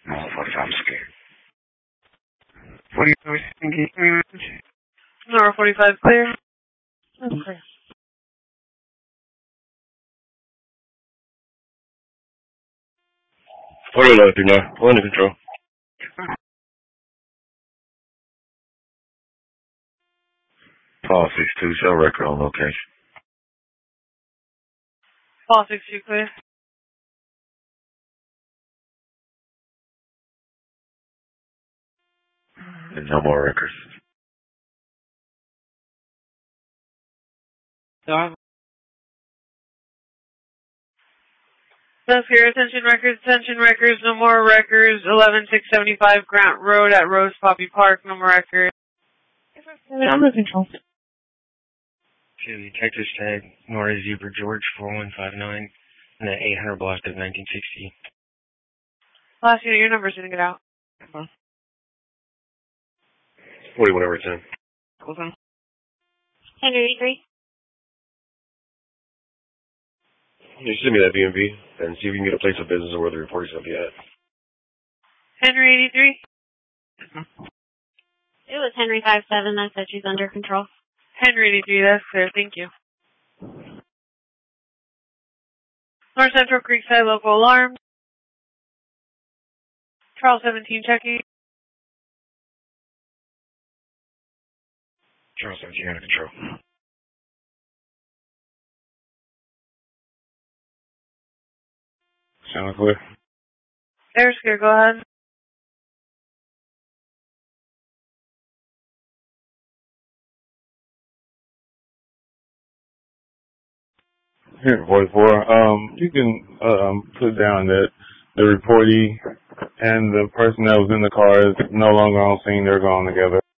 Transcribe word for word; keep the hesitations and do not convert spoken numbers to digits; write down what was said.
No, forty-five, I'm scared. forty-five, can you hear me? Nora forty-five, clear. Okay. forty eleven through nine, we're under control. Paul six two, show record on location. Paul six two, clear. There's no more records. That's your attention records, attention records, no more records, eleven six seventy-five Grant Road at Rose Poppy Park, no more records. Under control. Chevy Texas tag, Nora Zebra George four one five nine, and the eight hundred block of nineteen sixty. Last unit, your number's gonna get out. forty-one over ten. Hold on. ten eighty-three. You send me that B M V and see if you can get a place of business or where the report is going to be at. Henry eighty-three. It was Henry five seven. That said she's under control. Henry eighty-three, that's clear. Thank you. North Central Creekside local alarm. Charles seventeen checking. Charles seventeen under control. Sound clear? Air's clear, go ahead. Here, forty-four. Um, you can um put down that the reportee and the person that was in the car is no longer on scene. They're gone together.